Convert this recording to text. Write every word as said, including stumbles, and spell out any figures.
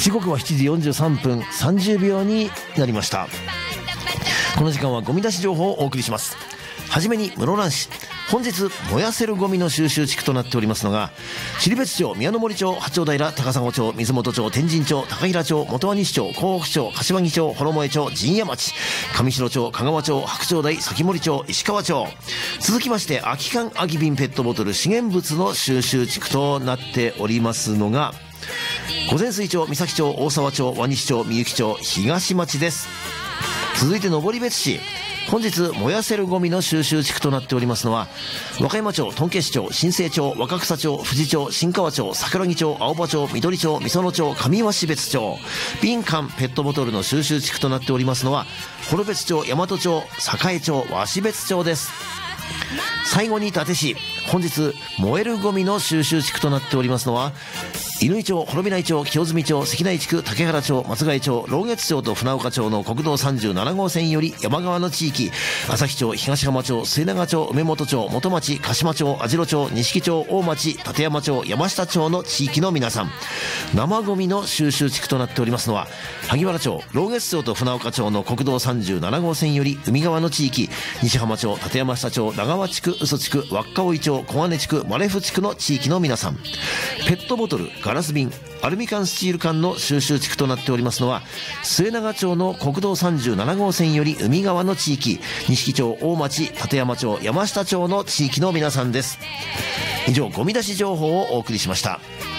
時刻はしちじよんじゅうさんぷんさんじゅうびょうになりました。この時間はゴミ出し情報をお送りします。はじめに室蘭市、本日燃やせるゴミの収集地区となっておりますのが、尻別町、宮の森町、八丁平、高砂町、水元町、天神町、高平町、元和西町、甲府町、柏木町、幌萌町、陣屋町、上白町、香川町、白鳥台、崎森町、石川町。続きまして空き缶空き瓶ペットボトル資源物の収集地区となっておりますのが、御前水町、三崎町、大沢町、和西町、みゆき町、東町です。続いて登別市、本日燃やせるゴミの収集地区となっておりますのは、和歌山町、頓家市町、新生町、若草町、富士町、新川町、桜木町、青葉町、緑町、美園町、上鷲別町。瓶缶ペットボトルの収集地区となっておりますのは、幌別町、大和町、栄町、鷲別町です。最後に伊達市、本日燃えるゴミの収集地区となっておりますのは、乾町、幌美内町、清澄町、関内地区、竹原町、松ヶ江町、老月町と船岡町の国道さんじゅうななごうせんより山側の地域、旭町、東浜町、末長町、梅本町、元町、鹿島町、網代町、錦町、大町、立山町、山下町の地域の皆さん。生ゴミの収集地区となっておりますのは、萩原町、老月町と船岡町の国道さんじゅうななごうせんより海側の地域、西浜町、立山下町、長川地区、嘘地区、輪っか追町、小金地区、マレフ地区の地域の皆さん。ペットボトル、ガラス瓶、アルミ缶、スチール缶の収集地区となっておりますのは、末長町の国道さんじゅうななごうせんより海側の地域、錦町、大町、立山町、山下町の地域の皆さんです。以上、ゴミ出し情報をお送りしました。